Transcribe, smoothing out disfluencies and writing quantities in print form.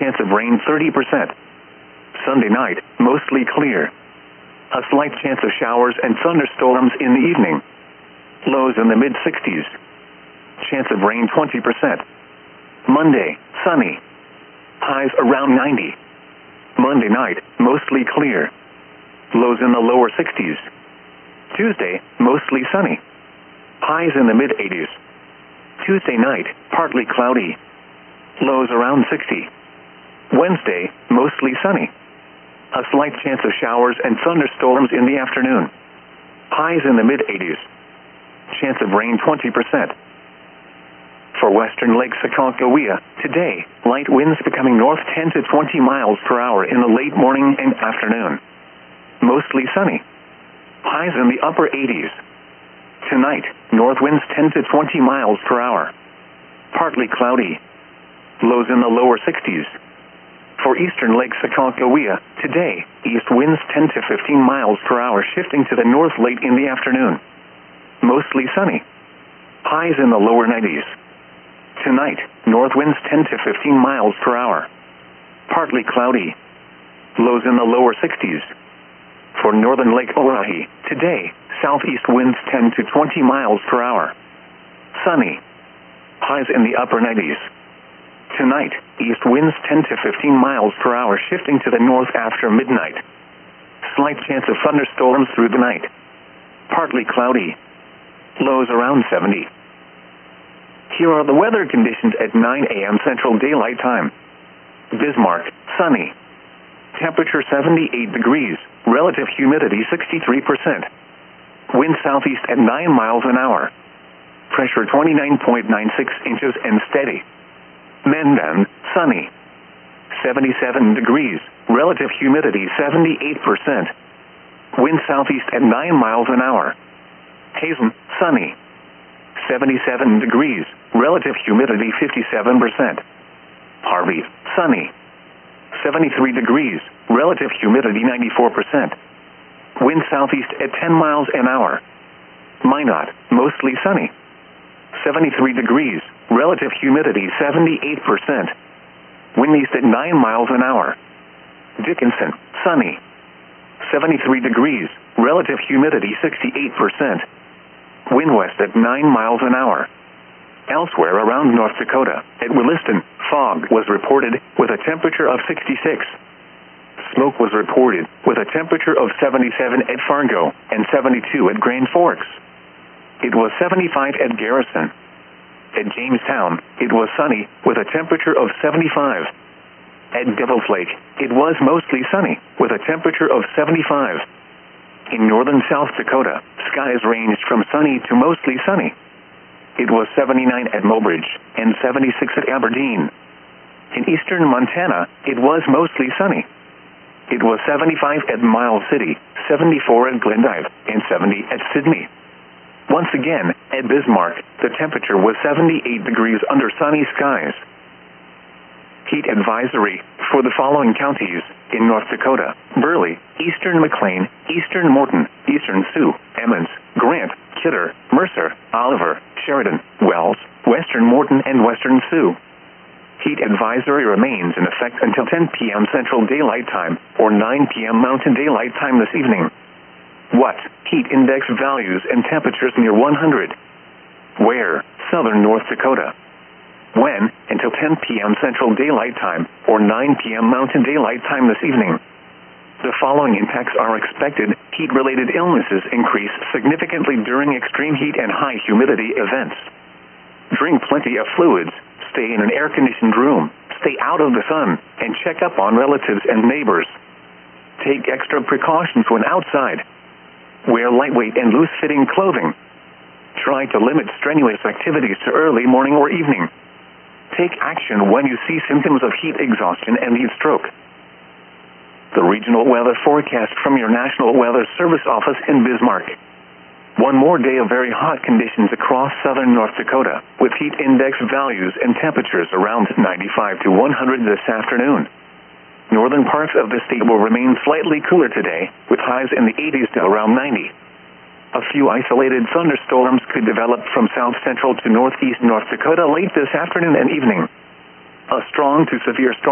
chance of rain 30%. Sunday night, mostly clear. A slight chance of showers and thunderstorms in the evening. Lows in the mid-60s. Chance of rain 20%. Monday, sunny. Highs around 90. Monday night, mostly clear. Lows in the lower 60s. Tuesday, mostly sunny. Highs in the mid-80s. Tuesday night, partly cloudy. Lows around 60. Wednesday, mostly sunny. A slight chance of showers and thunderstorms in the afternoon. Highs in the mid-80s. Chance of rain 20%. For western Lake Aconcagua, today, light winds becoming north 10 to 20 miles per hour in the late morning and afternoon. Mostly sunny. Highs in the upper 80s. Tonight, north winds 10 to 20 miles per hour. Partly cloudy. Lows in the lower 60s. For eastern Lake Aconcagua, today, east winds 10 to 15 miles per hour shifting to the north late in the afternoon. Mostly sunny. Highs in the lower 90s. Tonight, north winds 10 to 15 miles per hour. Partly cloudy. Lows in the lower 60s. For northern Lake Oahe, today, southeast winds 10 to 20 miles per hour. Sunny. Highs in the upper 90s. Tonight, east winds 10 to 15 miles per hour shifting to the north after midnight. Slight chance of thunderstorms through the night. Partly cloudy. Lows around 70. Here are the weather conditions at 9 a.m. Central Daylight Time. Bismarck, sunny. Temperature 78 degrees, relative humidity 63%. Wind southeast at 9 miles an hour. Pressure 29.96 inches and steady. Mendon, sunny. 77 degrees, relative humidity 78%. Wind southeast at 9 miles an hour. Hazen, sunny. 77 degrees, relative humidity 57%. Harvey, sunny. 73 degrees, relative humidity 94%. Wind southeast at 10 miles an hour. Minot, mostly sunny. 73 degrees, relative humidity 78%. Wind east at 9 miles an hour. Dickinson, sunny. 73 degrees, relative humidity 68%. Wind west at 9 miles an hour. Elsewhere around North Dakota, at Williston, fog was reported with a temperature of 66. Smoke was reported with a temperature of 77 at Fargo and 72 at Grand Forks. It was 75 at Garrison. At Jamestown, it was sunny with a temperature of 75. At Devil's Lake, it was mostly sunny with a temperature of 75. In northern South Dakota, skies ranged from sunny to mostly sunny. It was 79 at Mobridge and 76 at Aberdeen. In eastern Montana, it was mostly sunny. It was 75 at Miles City, 74 at Glendive, and 70 at Sydney. Once again, at Bismarck, the temperature was 78 degrees under sunny skies. Heat advisory for the following counties in North Dakota: Burley, eastern McLean, eastern Morton, eastern Sioux, Emmons, Grant, Kidder, Mercer, Oliver, Sheridan, Wells, western Morton, and western Sioux. Heat advisory remains in effect until 10 p.m. Central Daylight Time or 9 p.m. Mountain Daylight Time this evening. What? Heat index values and temperatures near 100. Where? Southern North Dakota. When? Until 10 p.m. Central Daylight Time or 9 p.m. Mountain Daylight Time this evening. The following impacts are expected. Heat-related illnesses increase significantly during extreme heat and high humidity events. Drink plenty of fluids. Stay in an air-conditioned room. Stay out of the sun and check up on relatives and neighbors. Take extra precautions when outside. Wear lightweight and loose-fitting clothing. Try to limit strenuous activities to early morning or evening. Take action when you see symptoms of heat exhaustion and heat stroke. The regional weather forecast from your National Weather Service office in Bismarck. One more day of very hot conditions across southern North Dakota, with heat index values and temperatures around 95 to 100 this afternoon. Northern parts of the state will remain slightly cooler today, with highs in the 80s to around 90. A few isolated thunderstorms could develop from south central to northeast North Dakota late this afternoon and evening. A strong to severe storm